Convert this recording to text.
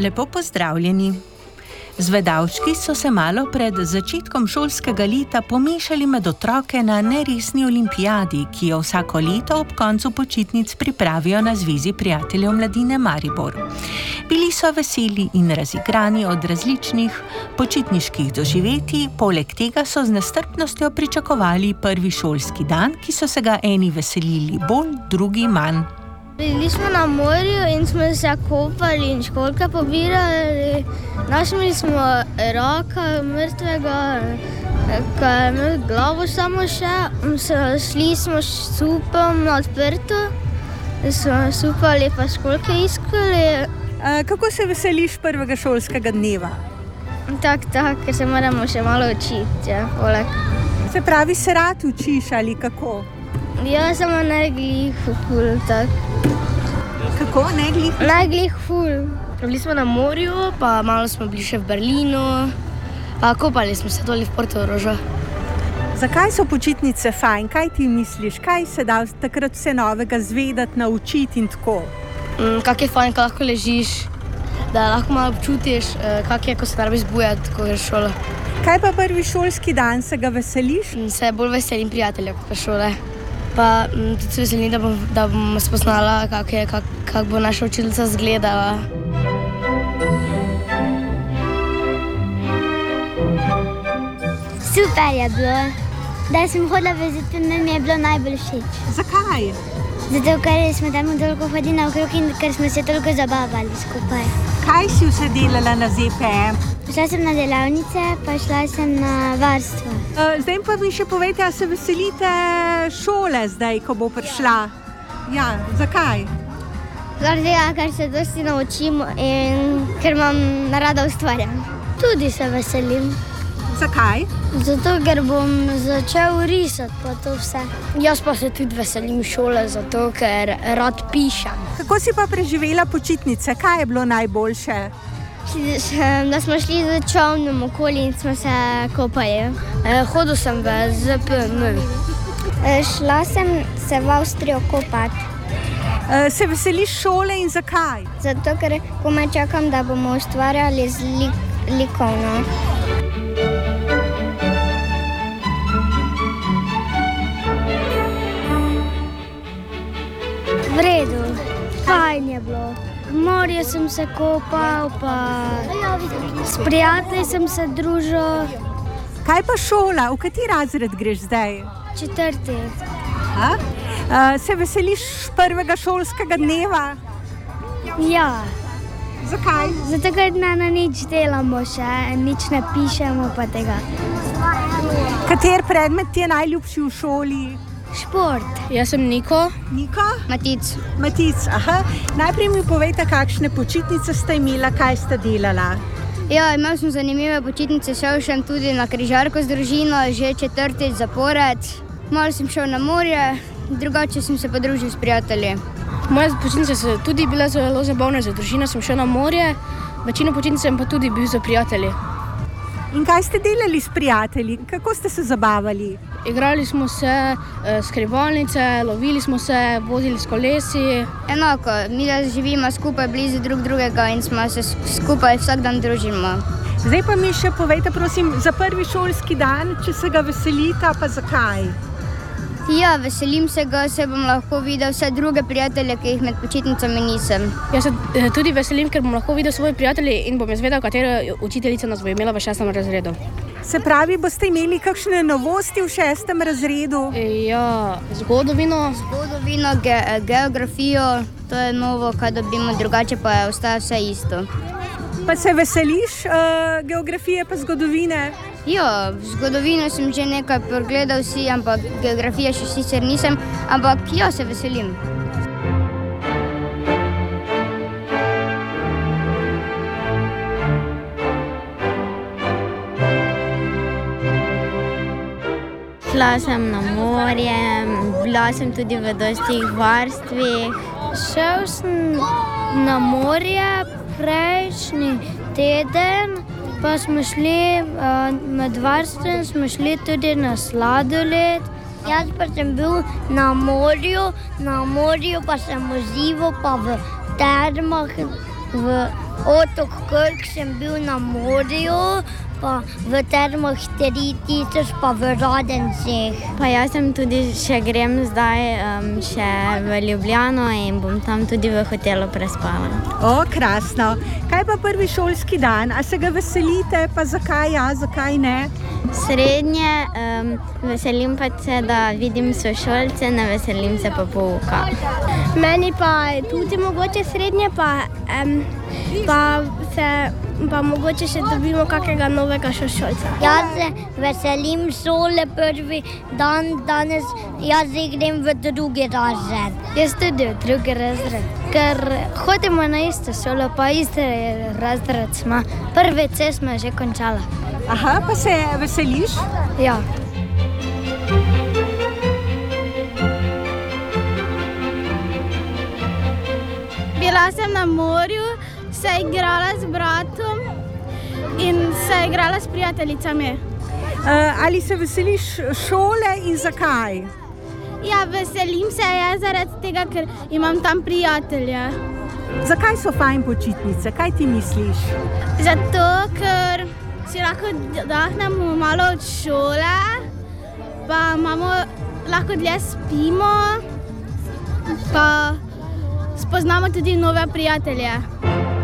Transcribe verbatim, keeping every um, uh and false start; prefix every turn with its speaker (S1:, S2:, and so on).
S1: Lepo pozdravljeni. Zvedavčki so se malo pred začetkom šolskega leta pomešali med otroke na neresni olimpijadi, ki jo vsako leto ob koncu počitnic pripravijo na Zvezi prijateljev mladine Maribor. Bili so veseli in razigrani od različnih počitniških doživetij, poleg tega so z nestrpnostjo pričakovali prvi šolski dan, ki so se ga eni veselili bolj, drugi manj.
S2: Bili smo na morju in smo se kopali in školjke pobirali. Našli smo raka mrtvega, ki je imel glavo samo še. Šli smo s supom na odprto, smo supali pa školjke iskali.
S1: A, kako se veseliš prvega šolskega dneva?
S2: Tak, tak, ker se moramo še malo učiti. Ja, poleg.
S1: Se pravi, se rad učiš ali kako?
S2: Ja, samo ne glih ful, tak.
S1: Kako, ne glih?
S2: Ne glih ful.
S3: Bili smo na morju, pa malo smo bili še v Berlinu, pa kopali smo se doli v Portorožu.
S1: Zakaj so počitnice fajn? Kaj ti misliš? Kaj se da takrat vse novega zvedati, naučiti in tako?
S3: Mm, kak je fajn, ko lahko ležiš, da lahko malo občutiš, kak je, ko se treba zbujati, ko greš v šolo.
S1: Kaj pa prvi šolski dan, se ga veseliš?
S3: Se bolj veselim prijateljev, ko greš v šole. Pa tudi se veselim, da bom, da bom spoznala, kako je, kak, kak bo naša učiteljica izgledala.
S2: Super je bilo. Da sem hodila v Zidpeme, mi je bilo najbolj všeč.
S1: Zakaj?
S2: Zato, ker smo tam toliko hodili naokrog in ker smo se toliko zabavali skupaj.
S1: Kaj si vse delala na Z P M?
S2: Šla sem na delavnice, pa šla sem na varstvo.
S1: Zdaj pa mi še povejte, a se veselite šole zdaj, ko bo prišla? Ja, zakaj?
S2: Zaradi tega, ker se dosti naučim in ker imam rada ustvarjam. Tudi se veselim.
S1: Zakaj?
S2: Zato, ker bom začel risati pa to vse.
S3: Jaz pa se tudi veselim šole, zato ker rad pišem.
S1: Kako si pa preživela počitnice? Kaj je bilo najboljše?
S2: Da smo šli z čolnom okoli in smo se kopali.
S3: Eh, hodil sem v Z P M.
S2: Šla sem se v Avstrijo kopati.
S1: E, se veseliš šole in zakaj?
S2: Zato, ker komaj čakam, da bomo ustvarjali z lik, likovno. V redu, fajn je bilo. V morju sem se kopal, pa s prijatelji sem se družil.
S1: Kaj pa šola? V kateri razred greš zdaj?
S2: Četrti.
S1: A? A, se veseliš prvega šolskega dneva?
S2: Ja.
S1: Zakaj?
S2: Zato, ker na, na nič delamo še, nič ne pišemo pa tega.
S1: Kater predmet ti je najljubši v šoli?
S2: Šport.
S3: Jaz sem Niko.
S1: Niko?
S3: Matic.
S1: Matic, aha. Najprej mi povejte, kakšne počitnice ste imela, kaj ste delala?
S2: Ja, imel sem zanimive počitnice, šel sem tudi na križarko z družino, že četrtič zapored. Malo sem šel na morje, drugače sem se podružil s prijatelji.
S3: Moje počitnice so tudi bile zelo zabavne, za družino sem šel na morje, večino počitnic sem pa tudi bil za prijatelji.
S1: In kaj ste delali s prijatelji? Kako ste se zabavali?
S3: Igrali smo se e, skrivalnice, lovili smo se, vozili s kolesi.
S2: Enako, mi da živimo skupaj blizu drug drugega in smo se skupaj vsak dan družimo.
S1: Zdaj pa mi še povejte, prosim, za prvi šolski dan, če se ga veselite, pa zakaj?
S2: Ja, veselim se ga, se bom lahko videl vse druge prijatelje, ki jih med počitnicami nisem.
S3: Jaz se tudi veselim, ker bom lahko videl svoje prijatelje in bom izvedel, katera učiteljica nas bo imela v šestem razredu.
S1: Se pravi, boste imeli kakšne novosti v šestem razredu?
S3: Ja, zgodovino.
S2: Zgodovino, ge geografijo, to je novo, kaj dobimo, drugače pa je ostaja vse isto.
S1: Pa se veseliš uh, geografije pa zgodovine?
S2: Ja, zgodovino sem že nekaj pogledal si, ampak geografije še sicer nisem, ampak ja, se veselim. Šla sem na morje, bila sem tudi v dostih varstvih. Šel sem na morje prejšnji teden, pa smo šli med varstvom, smo šli tudi na sladoled. Jaz pa sem bil na morju, na morju pa sem užival pa v termah v otok Krk sem bil na morju, pa v termah tri tisoč, pa v Radenseh. Pa jaz sem tudi še grem zdaj um, še v Ljubljano in bom tam tudi v hotelu prespala.
S1: O, krasno. Kaj pa prvi šolski dan? A se ga veselite? Pa zakaj ja, zakaj ne?
S2: Srednje, um, veselim pa se, da vidim sošolce, ne veselim se pa pouka. Meni pa tudi mogoče srednje, pa, um, pa, se, pa mogoče še dobimo kakega novega sošolca. Jaz se veselim šole prvi dan, danes jaz grem v drugi razred. Jaz tudi v drugi razred, ker hodimo na isto šolo, pa isti razred smo. Prvi C smo že končala.
S1: Aha, pa se veseliš?
S2: Ja. Bila sem na morju, se igrala z bratom in se igrala s prijateljicami.
S1: Uh, ali se veseliš šole in zakaj?
S2: Ja, veselim se ja, zaradi tega, ker imam tam prijatelje.
S1: Zakaj so fajn počitnice? Kaj ti misliš?
S2: Zato, ker si lahko dahnemo malo od šole, pa imamo, lahko dlje spimo, pa spoznamo tudi nove prijatelje.